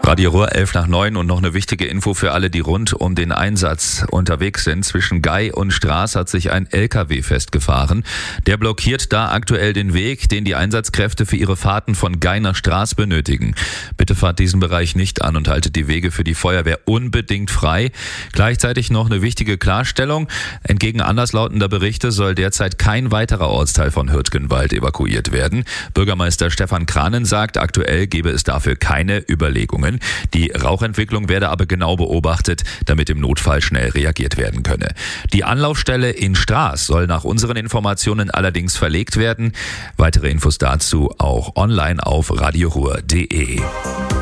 Radio Ruhr 8:55 und noch eine wichtige Info für alle, die rund um den Einsatz unterwegs sind. Zwischen Gey und Straß hat sich ein LKW festgefahren. Der blockiert da aktuell den Weg, den die Einsatzkräfte für ihre Fahrten von Gey nach Straß benötigen. Bitte fahrt diesen Bereich nicht an und haltet die Wege für die Feuerwehr unbedingt frei. Gleichzeitig noch eine wichtige Klarstellung. Entgegen anderslautender Berichte soll derzeit kein weiterer Ortsteil von Hürtgenwald evakuiert werden. Bürgermeister Stefan Kranen sagt, aktuell gebe es dafür keine Überlegungen. Die Rauchentwicklung werde aber genau beobachtet, damit im Notfall schnell reagiert werden könne. Die Anlaufstelle in Straß soll nach unseren Informationen allerdings verlegt werden. Weitere Infos dazu auch online auf radioruhr.de.